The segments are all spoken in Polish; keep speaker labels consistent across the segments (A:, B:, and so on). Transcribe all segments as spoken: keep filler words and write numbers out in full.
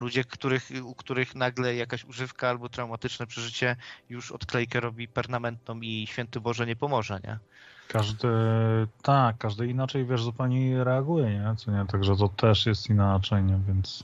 A: Ludzie, których, u których nagle jakaś używka albo traumatyczne przeżycie już odklejkę robi permanentną i święty Boże nie pomoże, nie?
B: Każdy, tak, każdy inaczej, wiesz, zupełnie reaguje, nie? Co nie? Także to też jest inaczej, nie? Więc...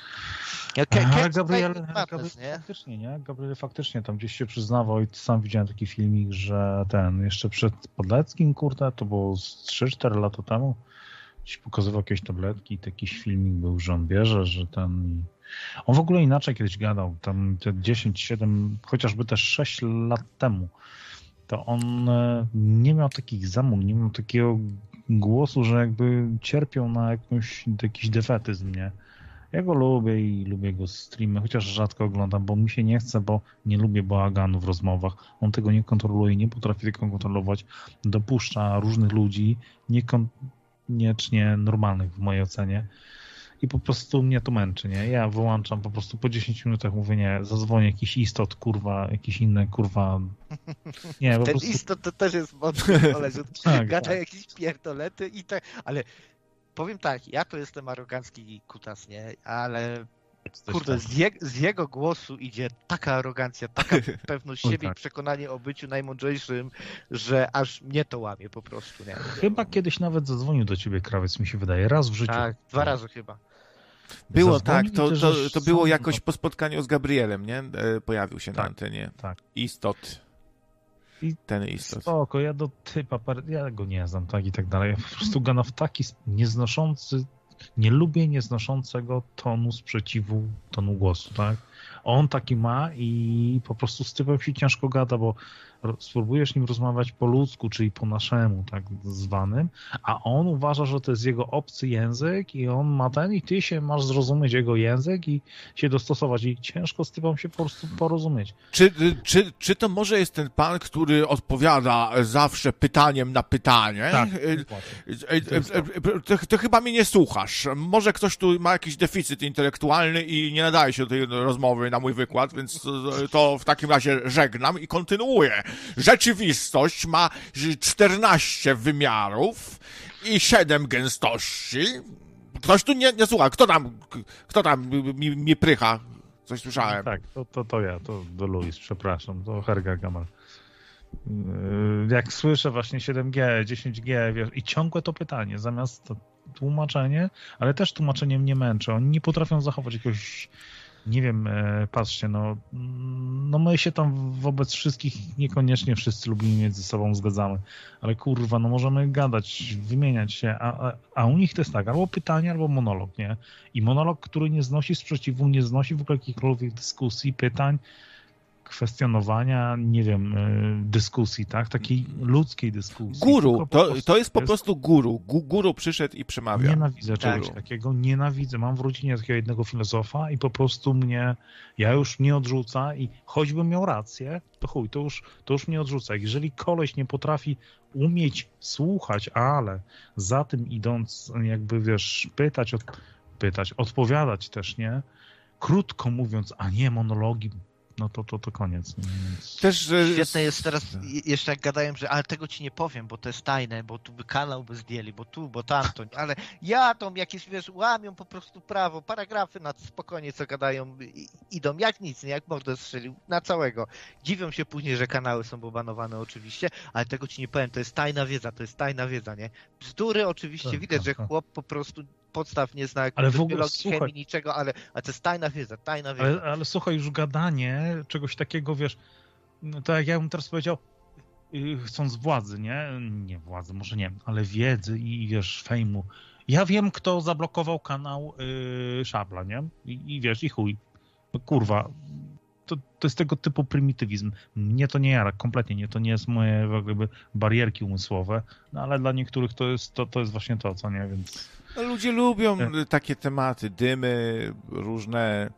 A: Ja,
B: Ale Gabriel, Gabriel faktycznie, nie? Gabriel faktycznie tam gdzieś się przyznawał i sam widziałem taki filmik, że ten, jeszcze przed Podleckim, kurde, to było z trzy cztery lata temu, gdzieś pokazywał jakieś tabletki i taki filmik był, że on bierze, że ten... On w ogóle inaczej kiedyś gadał, tam te dziesięć, siedem, chociażby też sześć lat temu, to on nie miał takich zamów, nie miał takiego głosu, że jakby cierpiał na jakąś, jakiś defetyzm, nie? Ja go lubię i lubię jego streamy, chociaż rzadko oglądam, bo mi się nie chce, bo nie lubię bałaganu w rozmowach. On tego nie kontroluje, nie potrafi tego kontrolować. Dopuszcza różnych ludzi, niekoniecznie normalnych w mojej ocenie. I po prostu mnie to męczy, nie? Ja wyłączam po prostu po dziesięciu minutach, mówię, nie, zadzwonię jakiś istot, kurwa, jakieś inne, kurwa... Nie, po
A: Ten
B: prostu...
A: istot to też jest mocny koleś,
B: tak,
A: gada
B: tak.
A: jakieś pierdolety i tak, ale powiem tak, ja to jestem arogancki kutas, nie? Ale kurde, z, je, z jego głosu idzie taka arogancja, taka pewność siebie
B: tak.
A: i przekonanie o byciu najmądrzejszym, że aż mnie to łamie po prostu, nie?
B: Chyba kiedyś nawet zadzwonił do ciebie krawiec, mi się wydaje, raz w życiu.
A: Tak, dwa razy chyba.
C: Było
B: Zadzwonił
C: tak, to,
B: też,
C: to,
B: że
C: to było
B: sam-
C: jakoś po spotkaniu z Gabrielem, nie? E, Pojawił się na
B: Tak,
C: antenie.
B: tak.
C: Istot.
B: I
C: Ten istot.
B: spoko, ja do typa, par- ja go nie znam, tak i tak dalej. Ja po prostu gada w taki sp- nieznoszący, nie lubię nieznoszącego tonu sprzeciwu, tonu głosu, tak? On taki ma i po prostu z typem się ciężko gada, bo ro- spróbujesz nim rozmawiać po ludzku, czyli po naszemu, tak zwanym, a on uważa, że to jest jego obcy język i on ma ten i ty się masz zrozumieć jego język i się dostosować i ciężko z typem się po prostu porozumieć.
C: Czy, czy, czy to może jest ten pan, który odpowiada zawsze pytaniem na pytanie?
B: Tak,
C: E,
B: dokładnie.
C: e, e, e, To, to chyba mnie nie słuchasz. Może ktoś tu ma jakiś deficyt intelektualny i nie nadaje się do tej rozmowy na mój wykład, więc to w takim razie żegnam i kontynuuję. Rzeczywistość ma czternaście wymiarów i siedem gęstości. Ktoś tu nie, nie słucha. Kto tam, kto tam mi, mi prycha? Coś słyszałem.
B: Tak, to, to, to ja, to do Luis, przepraszam, to Herga Gamal. Yy, Jak słyszę właśnie siedem G, dziesięć G, wiesz, i ciągłe to pytanie, zamiast to tłumaczenie, ale też tłumaczenie mnie męczy. Oni nie potrafią zachować jakiegoś, nie wiem, e, patrzcie, no, no my się tam wobec wszystkich niekoniecznie wszyscy lubimy między sobą zgadzamy, ale kurwa, no możemy gadać, wymieniać się, a, a, a u nich to jest tak, albo pytanie, albo monolog, nie? I monolog, który nie znosi sprzeciwu, nie znosi w ogóle jakichkolwiek dyskusji, pytań, kwestionowania, nie wiem, dyskusji, tak? Takiej ludzkiej dyskusji.
C: Guru, to,
B: prostu
C: to jest po prostu guru. Gu- Guru przyszedł i przemawia.
B: Nienawidzę czegoś
C: Tak.
B: takiego, nienawidzę. Mam w rodzinie takiego jednego filozofa i po prostu mnie, ja już nie odrzuca i choćbym miał rację, to chuj, to już, to już mnie odrzuca. Jeżeli koleś nie potrafi umieć słuchać, ale za tym idąc, jakby wiesz, pytać, od, pytać, odpowiadać też, nie? Krótko mówiąc, a nie monologi, no to, to, to koniec. Więc...
C: Też, że...
A: Świetne jest teraz, jeszcze jak gadają, że ale tego ci nie powiem, bo to jest tajne, bo tu by kanał by zdjęli, bo tu, bo tamto, ale jadą jakieś, wiesz, łamią po prostu prawo, paragrafy na spokojnie co gadają, i, idą jak nic, nie, jak mordę strzelił, na całego. Dziwią się później, że kanały są banowane oczywiście, ale tego ci nie powiem, to jest tajna wiedza, to jest tajna wiedza, nie? Bzdury oczywiście,
B: Tak,
A: widać,
B: tak,
A: że
B: tak.
A: chłop po prostu podstaw nie zna
B: Ale w ogóle,
A: biologii,
B: słuchaj,
A: chemii, niczego, ale, ale to jest tajna wiedza, tajna wiedza.
B: Ale, ale słuchaj, już gadanie czegoś takiego, wiesz, no to jak ja bym teraz powiedział, yy, chcąc władzy, nie? Nie władzy, może nie, ale wiedzy i wiesz, fejmu. Ja wiem, kto zablokował kanał yy, Szabla, nie? I, I wiesz, i chuj. No, kurwa, to, to jest tego typu prymitywizm. Mnie to nie jara, kompletnie nie. To nie jest moje jakby barierki umysłowe, no ale dla niektórych to jest, to, to jest właśnie to, co nie, więc...
C: No, ludzie lubią takie tematy, dymy, różne...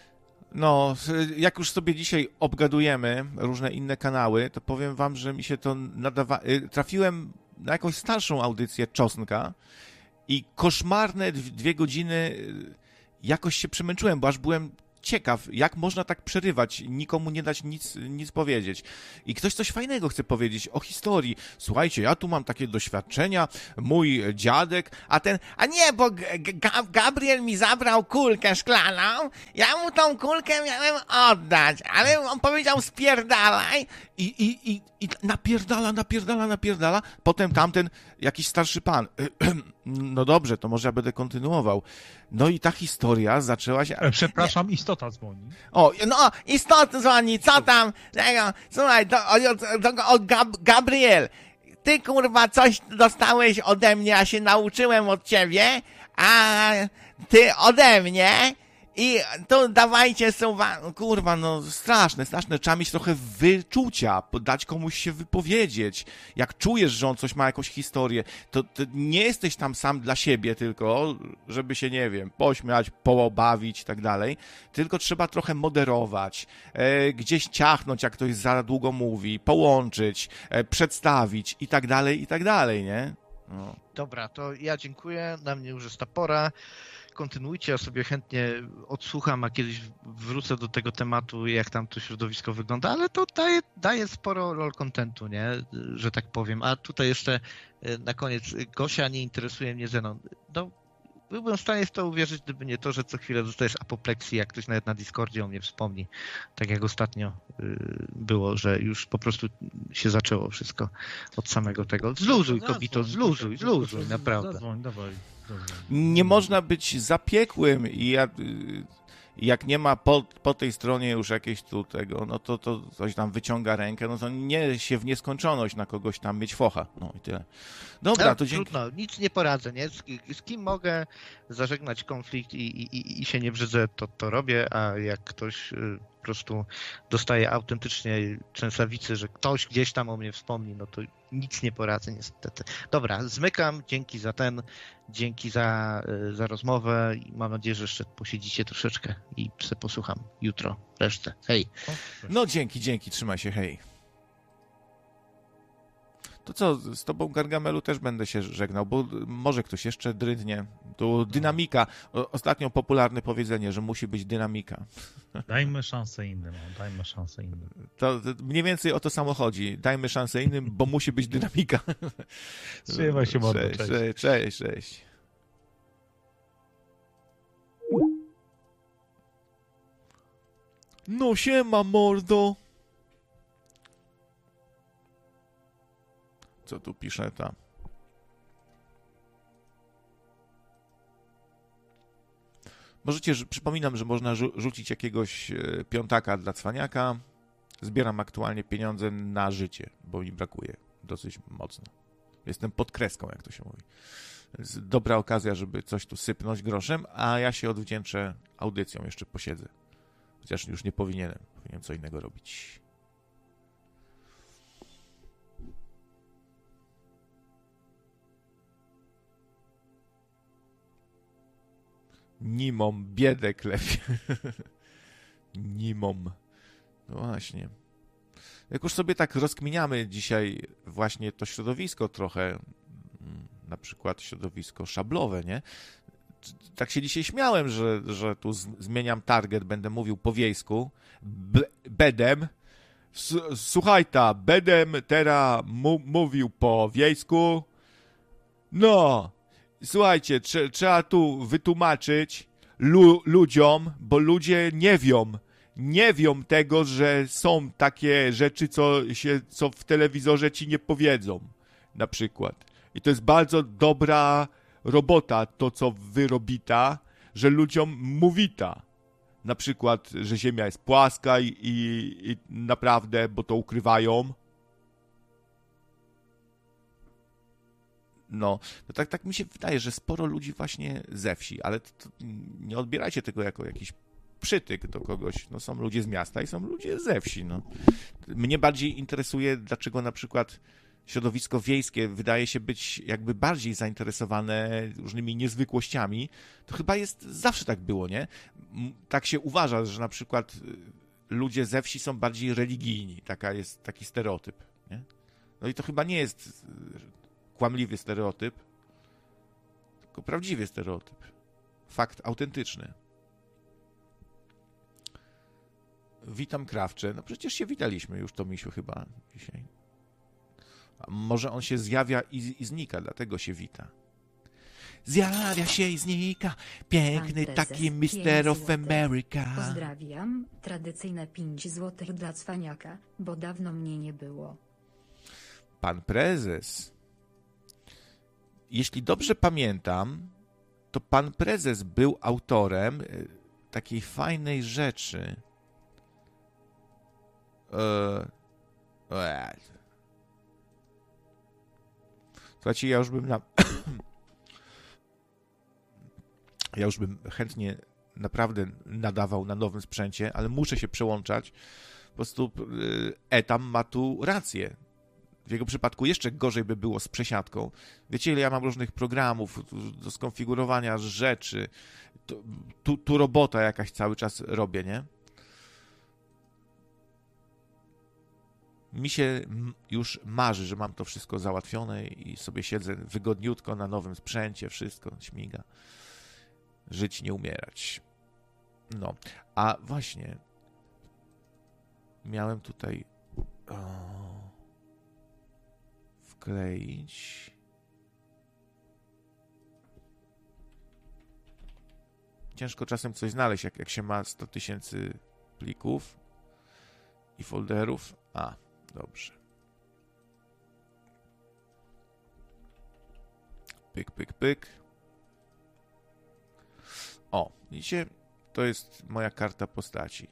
C: No, jak już sobie dzisiaj obgadujemy różne inne kanały, to powiem wam, że mi się to nadawa... Trafiłem na jakąś starszą audycję Czosnka i koszmarne dwie godziny jakoś się przemęczyłem, bo aż byłem ciekaw, jak można tak przerywać, nikomu nie dać nic, nic powiedzieć. I ktoś coś fajnego chce powiedzieć o historii. Słuchajcie, ja tu mam takie doświadczenia, mój dziadek, a ten, a nie, bo G- G- Gabriel mi zabrał kulkę szklaną, ja mu tą kulkę miałem oddać, ale on powiedział spierdalaj i, i, i, i napierdala, napierdala, napierdala. Potem tamten jakiś starszy pan. No dobrze, to może ja będę kontynuował. No i ta historia zaczęła się...
B: Przepraszam, istota dzwoni.
C: O, no, istota dzwoni, co tam? Słuchaj, to, to, to, o, Gab, Gabriel, ty kurwa coś dostałeś ode mnie, ja się nauczyłem od ciebie, a ty ode mnie i tu dawajcie suwa... Kurwa, no straszne, straszne. Trzeba mieć trochę wyczucia, dać komuś się wypowiedzieć. Jak czujesz, że on coś ma, jakąś historię, to, to nie jesteś tam sam dla siebie tylko, żeby się, nie wiem, pośmiać, pobawić i tak dalej, tylko trzeba trochę moderować, e, gdzieś ciachnąć, jak ktoś za długo mówi, połączyć, e, przedstawić i tak dalej, i tak dalej, nie? No.
A: Dobra, to ja dziękuję, na mnie już jest ta pora. Kontynuujcie, ja sobie chętnie odsłucham, a kiedyś wrócę do tego tematu, jak tam to środowisko wygląda, ale to daje, daje sporo lol contentu, nie, że tak powiem. A tutaj jeszcze na koniec, Gosia, nie interesuje mnie Zenon. No, byłbym w stanie w to uwierzyć, gdyby nie to, że co chwilę dostajesz apopleksji, jak ktoś nawet na Discordzie o mnie wspomni. Tak jak ostatnio było, że już po prostu się zaczęło wszystko od samego tego. Zluzuj, kobito, zluzuj, zluzuj, naprawdę.
B: Zadzwoń, dawaj.
C: Nie można być zapiekłym i ja, jak nie ma po, po tej stronie już jakiegoś tu tego, no to, to coś tam wyciąga rękę, no to nie się w nieskończoność na kogoś tam mieć focha. No i tyle. Dobra,
A: no,
C: to dzięki.
A: Trudno, nic nie poradzę, nie? Z, z kim mogę zażegnać konflikt i, i, i się nie brzydzę, to to robię, a jak ktoś po prostu dostaje autentycznie trzęsawicy, że ktoś gdzieś tam o mnie wspomni, no to nic nie poradzę niestety. Dobra, zmykam, dzięki za ten, dzięki za, za rozmowę i mam nadzieję, że jeszcze posiedzicie troszeczkę i se posłucham jutro resztę. Hej.
C: No dzięki, dzięki, trzymaj się, hej. To co, z tobą, Gargamelu, też będę się żegnał, bo może ktoś jeszcze drydnie. Tu dynamika. O, ostatnio popularne powiedzenie, że musi być dynamika.
B: Dajmy szansę innym, dajmy szansę innym.
C: To, to mniej więcej o to samo chodzi. Dajmy szansę innym, bo musi być dynamika.
B: Trzymaj się, mordo,
C: cześć,
B: cześć.
C: Cześć, cześć, cześć. No siema, mordo. Co tu pisze ta? Możecie, przypominam, że można rzu- rzucić jakiegoś piątaka dla cwaniaka. Zbieram aktualnie pieniądze na życie, bo mi brakuje dosyć mocno. Jestem pod kreską, jak to się mówi. Jest dobra okazja, żeby coś tu sypnąć groszem, a ja się odwdzięczę audycją, jeszcze posiedzę. Chociaż już nie powinienem. Powinienem co innego robić. Nimom, biedę klepie. Nimom. No właśnie. Jak już sobie tak rozkminiamy dzisiaj właśnie to środowisko trochę, na przykład środowisko szablowe, nie? Tak się dzisiaj śmiałem, że, że tu zmieniam target, będę mówił po wiejsku. B- bedem. S- słuchaj ta, bedem teraz mu- mówił po wiejsku. No, słuchajcie, trze- trzeba tu wytłumaczyć lu- ludziom, bo ludzie nie wią. Nie wią tego, że są takie rzeczy, co, się, co w telewizorze ci nie powiedzą. Na przykład. I to jest bardzo dobra robota, to co wy robita, że ludziom mówita. Na przykład, że Ziemia jest płaska i, i, i naprawdę, bo to ukrywają. No, to tak, tak mi się wydaje, że sporo ludzi właśnie ze wsi, ale to, to nie odbierajcie tego jako jakiś przytyk do kogoś. No, są ludzie z miasta i są ludzie ze wsi. No. Mnie bardziej interesuje, dlaczego na przykład środowisko wiejskie wydaje się być jakby bardziej zainteresowane różnymi niezwykłościami. To chyba jest, zawsze tak było, nie? Tak się uważa, że na przykład ludzie ze wsi są bardziej religijni. Taka jest taki stereotyp, nie? No i to chyba nie jest kłamliwy stereotyp, tylko prawdziwy stereotyp. Fakt autentyczny. witam Krawcze. No przecież się witaliśmy już, to Misiu chyba dzisiaj. A może on się zjawia i, i znika, dlatego się wita. Zjawia się i znika, piękny taki mister of America.
D: Pozdrawiam, tradycyjne pięć złotych dla cwaniaka, bo dawno mnie nie było.
C: Pan prezes. Jeśli dobrze pamiętam, to pan prezes był autorem takiej fajnej rzeczy. Eee... Słuchajcie, ja już bym na... ja już bym chętnie naprawdę nadawał na nowym sprzęcie, ale muszę się przełączać. Po prostu Etam ma tu rację. W jego przypadku jeszcze gorzej by było z przesiadką. Wiecie, ile ja mam różnych programów do skonfigurowania rzeczy. Tu, tu, tu robota jakaś cały czas robię, nie? Mi się już marzy, że mam to wszystko załatwione i sobie siedzę wygodniutko na nowym sprzęcie, wszystko śmiga. Żyć, nie umierać. No, a właśnie miałem tutaj o, wkleić ciężko czasem coś znaleźć, jak, jak się ma sto tysięcy plików i folderów. A, dobrze. Pyk, pyk, pyk. O, widzicie? To jest moja karta postaci.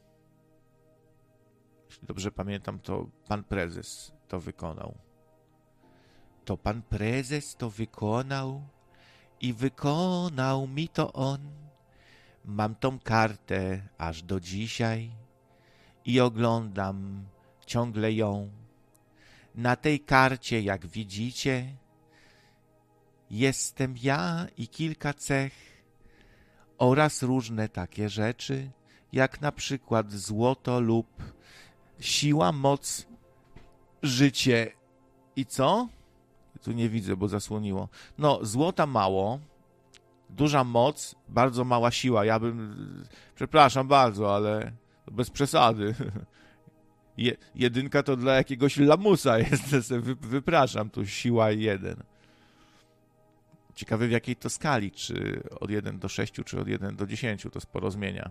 C: Jeśli dobrze pamiętam, to pan prezes to wykonał. To pan prezes to wykonał i wykonał mi to on. Mam tą kartę aż do dzisiaj i oglądam ciągle ją. Na tej karcie, jak widzicie, jestem ja i kilka cech oraz różne takie rzeczy, jak na przykład złoto lub siła, moc, życie i co? Tu nie widzę, bo zasłoniło. No, złota mało, duża moc, bardzo mała siła. Ja bym, przepraszam bardzo, ale bez przesady. Je, jedynka to dla jakiegoś lamusa jest, wy, wypraszam, tu siła jeden. Ciekawy w jakiej to skali, czy od jeden do sześciu, czy od jeden do dziesięciu, to sporo zmienia.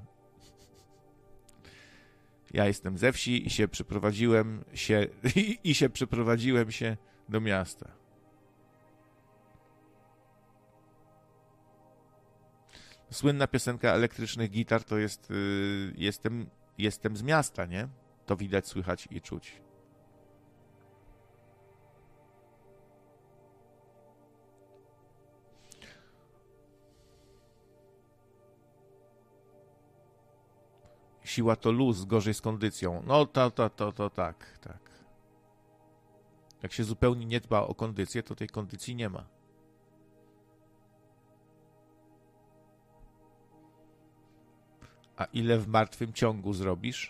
C: Ja jestem ze wsi i się przeprowadziłem się, i, i się przeprowadziłem się do miasta. Słynna piosenka elektrycznych gitar to jest yy, jestem, jestem z miasta, nie? To widać, słychać i czuć. Siła to luz, gorzej z kondycją. No to, to, to, to tak, tak. Jak się zupełnie nie dba o kondycję, to tej kondycji nie ma. A ile w martwym ciągu zrobisz?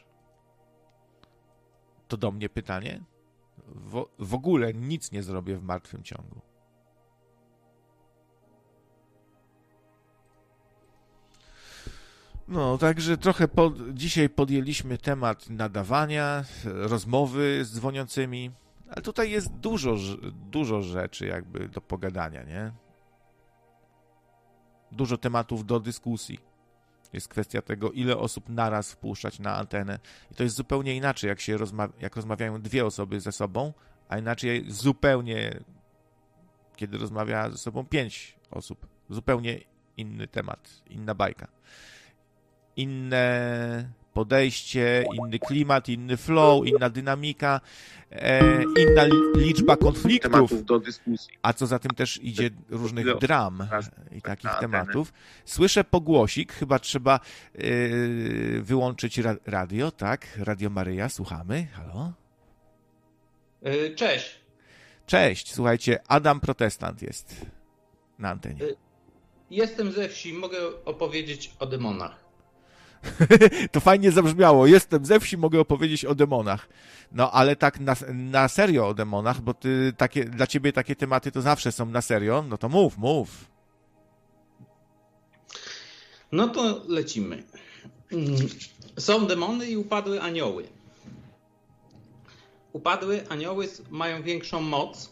C: To do mnie pytanie? W, w ogóle nic nie zrobię w martwym ciągu. No, także trochę pod, dzisiaj podjęliśmy temat nadawania, rozmowy z dzwoniącymi, ale tutaj jest dużo, dużo rzeczy jakby do pogadania, nie? Dużo tematów do dyskusji. Jest kwestia tego, ile osób naraz wpuszczać na antenę. I to jest zupełnie inaczej, jak się rozma- jak rozmawiają dwie osoby ze sobą, a inaczej zupełnie, kiedy rozmawia ze sobą pięć osób. Zupełnie inny temat, inna bajka. Inne podejście, inny klimat, inny flow, inna dynamika, e, inna liczba konfliktów,
E: do dyskusji.
C: A co za tym też idzie różnych dram i takich tematów. Słyszę pogłosik, chyba trzeba yy, wyłączyć ra- radio, tak? Radio Maryja, słuchamy. Halo?
E: Yy, cześć.
C: Cześć, słuchajcie, Adam Protestant jest na antenie.
E: Yy, jestem ze wsi, mogę opowiedzieć o demonach.
C: To fajnie zabrzmiało. Jestem ze wsi, mogę opowiedzieć o demonach. No, ale tak na, na serio o demonach, bo ty takie, dla ciebie takie tematy to zawsze są na serio. No to mów, mów.
E: No to lecimy. Są demony i upadłe anioły. Upadłe anioły mają większą moc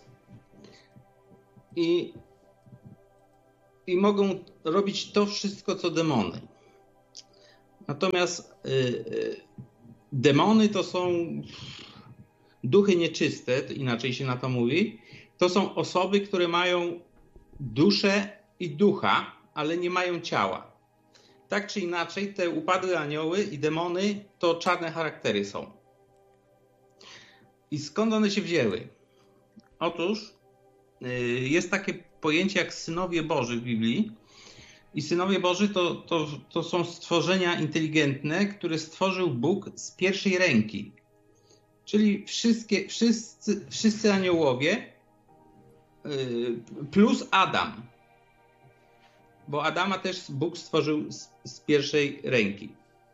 E: i, i mogą robić to wszystko, co demony. Natomiast y, y, demony to są duchy nieczyste, inaczej się na to mówi. To są osoby, które mają duszę i ducha, ale nie mają ciała. Tak czy inaczej, te upadłe anioły i demony to czarne charaktery są. I skąd one się wzięły? Otóż jest takie pojęcie jak synowie Boży w Biblii. I synowie Boży to, to, to są stworzenia inteligentne, które stworzył Bóg z pierwszej ręki. Czyli wszystkie, wszyscy, wszyscy aniołowie plus Adam. Bo Adama też Bóg stworzył z, z pierwszej ręki.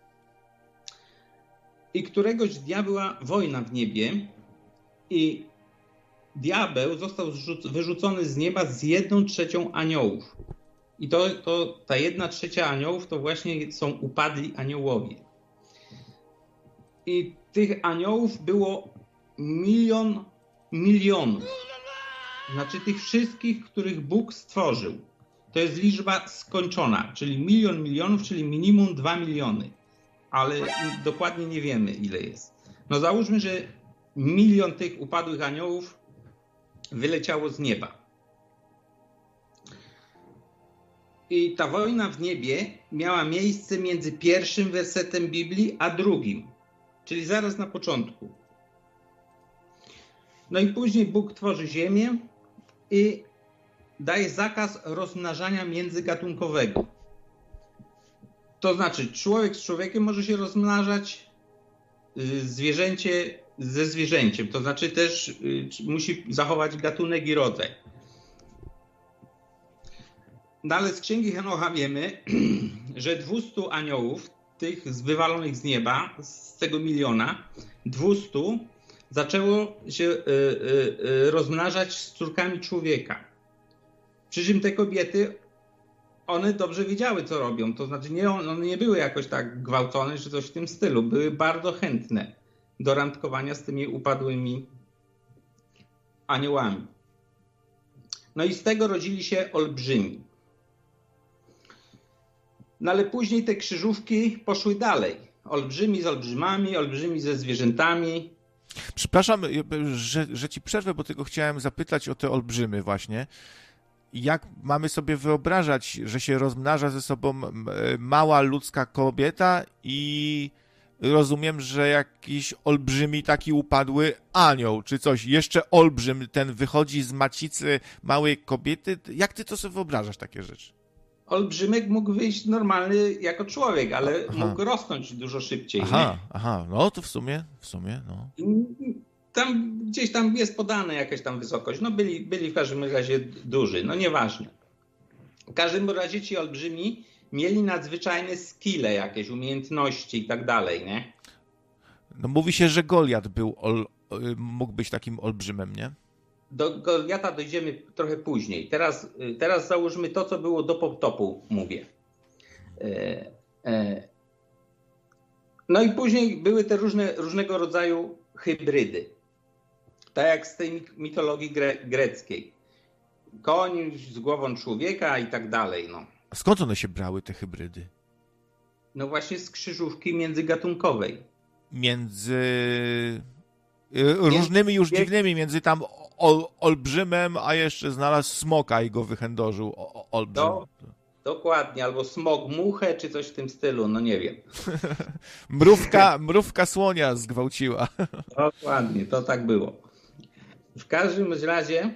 E: I któregoś dnia była wojna w niebie i diabeł został wyrzucony z nieba z jedną trzecią aniołów. I to, to ta jedna trzecia aniołów to właśnie są upadli aniołowie. I tych aniołów było milion milionów. Znaczy tych wszystkich, których Bóg stworzył. To jest liczba skończona, czyli milion milionów, czyli minimum dwa miliony. Ale dokładnie nie wiemy, ile jest. No załóżmy, że milion tych upadłych aniołów wyleciało z nieba. I ta wojna w niebie miała miejsce między pierwszym wersetem Biblii a drugim, czyli zaraz na początku. No i później Bóg tworzy ziemię i daje zakaz rozmnażania międzygatunkowego. To znaczy człowiek z człowiekiem może się rozmnażać, zwierzęcie ze zwierzęciem. To znaczy też musi zachować gatunek i rodzaj. No ale z Księgi Henocha wiemy, że dwieście aniołów, tych z wywalonych z nieba, z tego miliona, dwieście zaczęło się y, y, y, rozmnażać z córkami człowieka. Przy czym te kobiety, one dobrze wiedziały, co robią. To znaczy nie, one nie były jakoś tak gwałcone, czy coś w tym stylu. Były bardzo chętne do randkowania z tymi upadłymi aniołami. No i z tego rodzili się olbrzymi. No ale później te krzyżówki poszły dalej. Olbrzymi z olbrzymami, olbrzymi ze zwierzętami.
C: Przepraszam, że, że ci przerwę, bo tylko chciałem zapytać o te olbrzymy właśnie. Jak mamy sobie wyobrażać, że się rozmnaża ze sobą mała ludzka kobieta i rozumiem, że jakiś olbrzymi taki upadły anioł, czy coś, jeszcze olbrzym ten wychodzi z macicy małej kobiety. Jak ty to sobie wyobrażasz, takie rzeczy?
E: Olbrzymek mógł wyjść normalny jako człowiek, ale aha. mógł rosnąć dużo szybciej.
C: Aha,
E: nie?
C: aha, no to w sumie, w sumie, no.
E: Tam gdzieś tam jest podane jakaś tam wysokość. No byli, byli w każdym razie duży, no nieważne. W każdym razie ci olbrzymi mieli nadzwyczajne skille, jakieś umiejętności i tak dalej, nie?
C: No mówi się, że Goliat był, ol, mógł być takim olbrzymem, nie?
E: Do Goliata dojdziemy trochę później. Teraz, teraz załóżmy to, co było do potopu, mówię. No i później były te różne, różnego rodzaju hybrydy. Tak jak z tej mitologii gre, greckiej. Koń z głową człowieka i tak dalej. No.
C: A skąd one się brały, te hybrydy?
E: No właśnie z krzyżówki międzygatunkowej.
C: Między różnymi już dziwnymi, między tam ol, olbrzymem, a jeszcze znalazł smoka i go wychędożył o, olbrzym.
E: Do, dokładnie, albo smok muchę, czy coś w tym stylu, no nie wiem.
C: mrówka, mrówka słonia zgwałciła.
E: Dokładnie, to tak było. W każdym razie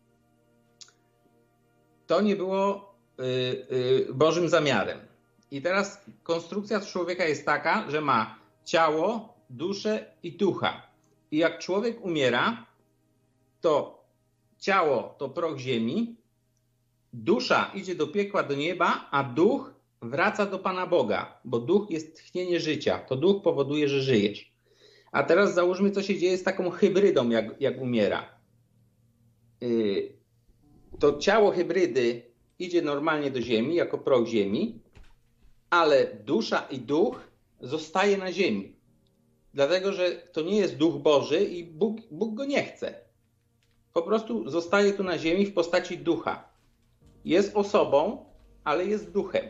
E: to nie było y, y, Bożym zamiarem. I teraz konstrukcja człowieka jest taka, że ma ciało, duszę i ducha. I jak człowiek umiera, to ciało to proch ziemi, dusza idzie do piekła, do nieba, a duch wraca do Pana Boga, bo duch jest tchnienie życia. To duch powoduje, że żyjesz. A teraz załóżmy, co się dzieje z taką hybrydą, jak, jak umiera. Yy, to ciało hybrydy idzie normalnie do ziemi, jako proch ziemi, ale dusza i duch zostaje na ziemi. Dlatego, że to nie jest Duch Boży i Bóg, Bóg go nie chce. Po prostu zostaje tu na ziemi w postaci ducha. Jest osobą, ale jest duchem.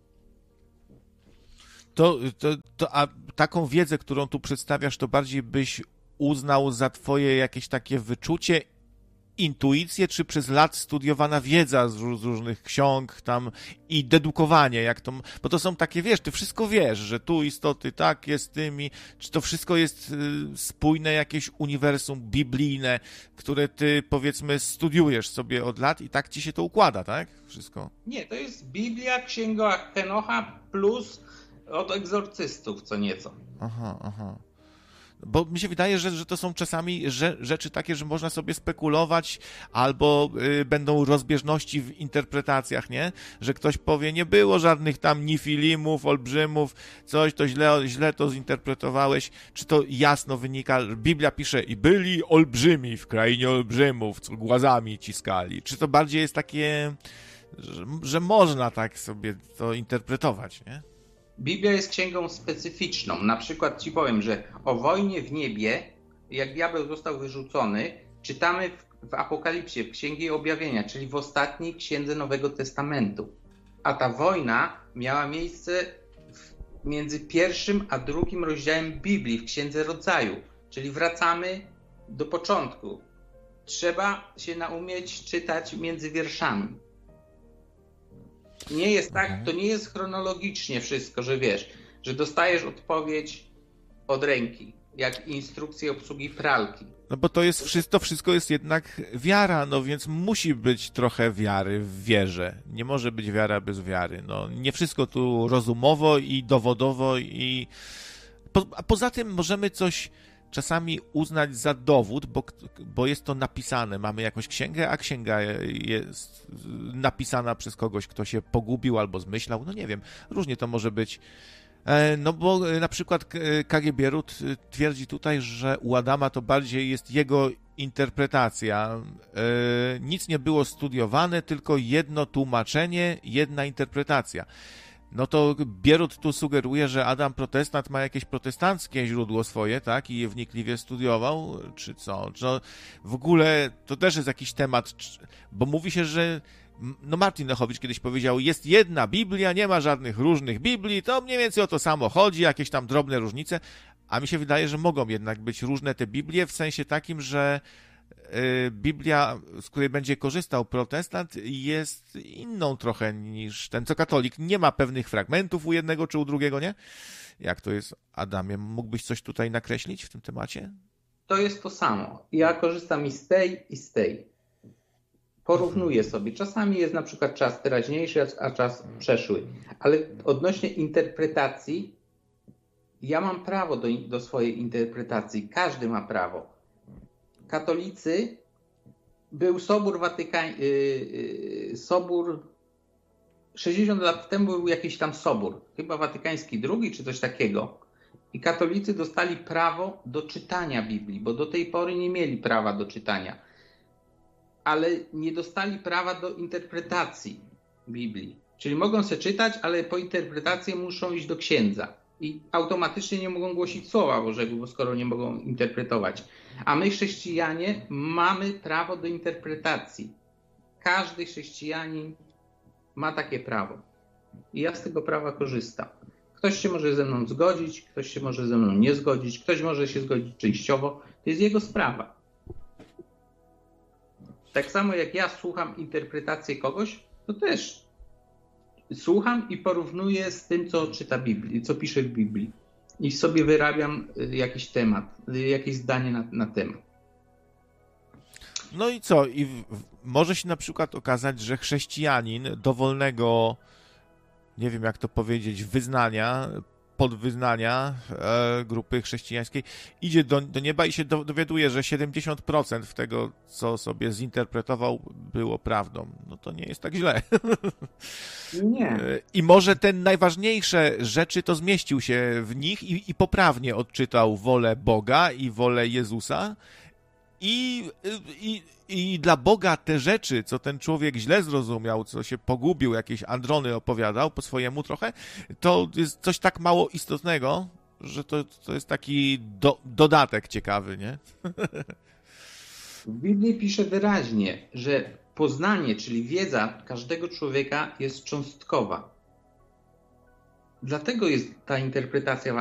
C: To, to, to, a taką wiedzę, którą tu przedstawiasz, to bardziej byś uznał za twoje jakieś takie wyczucie, intuicję, czy przez lat studiowana wiedza z, z różnych ksiąg tam i dedukowanie, jak to, bo to są takie, wiesz, ty wszystko wiesz, że tu istoty tak jest tymi, czy to wszystko jest y, spójne jakieś uniwersum biblijne, które ty, powiedzmy, studiujesz sobie od lat i tak ci się to układa, tak? Wszystko.
E: Nie, to jest Biblia, Księga Henocha plus od egzorcystów co nieco.
C: Aha, aha. Bo mi się wydaje, że, że to są czasami że, rzeczy takie, że można sobie spekulować, albo y, będą rozbieżności w interpretacjach, nie? Że ktoś powie, nie było żadnych tam nifilimów, olbrzymów, coś, to źle, źle to zinterpretowałeś. Czy to jasno wynika? Biblia pisze, i byli olbrzymi w krainie olbrzymów, co głazami ciskali. Czy to bardziej jest takie, że, że można tak sobie to interpretować, nie?
E: Biblia jest księgą specyficzną. Na przykład ci powiem, że o wojnie w niebie, jak diabeł został wyrzucony, czytamy w, w Apokalipsie, w Księgi Objawienia, czyli w ostatniej księdze Nowego Testamentu. A ta wojna miała miejsce w, między pierwszym a drugim rozdziałem Biblii, w Księdze Rodzaju. Czyli wracamy do początku. Trzeba się naumieć czytać między wierszami. Nie jest tak, to nie jest chronologicznie wszystko, że wiesz, że dostajesz odpowiedź od ręki, jak instrukcję obsługi pralki.
C: No bo to jest wszystko, wszystko jest jednak wiara, no więc musi być trochę wiary w wierze. Nie może być wiara bez wiary. No nie wszystko tu rozumowo i dowodowo i... Po, a poza tym możemy coś czasami uznać za dowód, bo, bo jest to napisane. Mamy jakąś księgę, a księga jest napisana przez kogoś, kto się pogubił albo zmyślał. No nie wiem, różnie to może być. No bo na przykład K G Bierut twierdzi tutaj, że u Adama to bardziej jest jego interpretacja. Nic nie było studiowane, tylko jedno tłumaczenie, jedna interpretacja. No to Bierut tu sugeruje, że Adam protestant ma jakieś protestanckie źródło swoje, tak? I je wnikliwie studiował, czy co? Czy w ogóle to też jest jakiś temat, bo mówi się, że no Martin Lechowicz kiedyś powiedział, jest jedna Biblia, nie ma żadnych różnych Biblii, to mniej więcej o to samo chodzi, jakieś tam drobne różnice, a mi się wydaje, że mogą jednak być różne te Biblie, w sensie takim, że Biblia, z której będzie korzystał protestant, jest inną trochę niż ten, co katolik. Nie ma pewnych fragmentów u jednego czy u drugiego, nie? Jak to jest, Adamie? Mógłbyś coś tutaj nakreślić w tym temacie?
E: To jest to samo. Ja korzystam i z tej, i z tej. Porównuję sobie. Czasami jest na przykład czas teraźniejszy, a czas przeszły. Ale odnośnie interpretacji, ja mam prawo do, do swojej interpretacji. Każdy ma prawo. Katolicy, był Sobór Watykański, yy, Sobór, sześćdziesiąt lat temu był jakiś tam Sobór, chyba Watykański drugi czy coś takiego. I katolicy dostali prawo do czytania Biblii, bo do tej pory nie mieli prawa do czytania. Ale nie dostali prawa do interpretacji Biblii. Czyli mogą sobie czytać, ale po interpretację muszą iść do księdza. I automatycznie nie mogą głosić Słowa Bożego, bo skoro nie mogą interpretować. A my, chrześcijanie, mamy prawo do interpretacji. Każdy chrześcijanin ma takie prawo. I ja z tego prawa korzystam. Ktoś się może ze mną zgodzić, ktoś się może ze mną nie zgodzić, ktoś może się zgodzić częściowo. To jest jego sprawa. Tak samo jak ja słucham interpretacji kogoś, to też słucham i porównuję z tym, co czyta Biblii, co pisze w Biblii. I sobie wyrabiam jakiś temat, jakieś zdanie na, na temat.
C: No i co? I w, w, może się na przykład okazać, że chrześcijanin dowolnego, nie wiem jak to powiedzieć, wyznania, podwyznania e, grupy chrześcijańskiej idzie do, do nieba i się do, dowiaduje, że siedemdziesiąt procent tego, co sobie zinterpretował, było prawdą. No to nie jest tak źle.
E: Nie.
C: I może te najważniejsze rzeczy to zmieścił się w nich i, i poprawnie odczytał wolę Boga i wolę Jezusa I, i, I dla Boga te rzeczy, co ten człowiek źle zrozumiał, co się pogubił, jakieś androny opowiadał po swojemu trochę, to jest coś tak mało istotnego, że to, to jest taki do, dodatek ciekawy, nie?
E: W Biblii pisze wyraźnie, że poznanie, czyli wiedza każdego człowieka jest cząstkowa. Dlatego jest ta interpretacja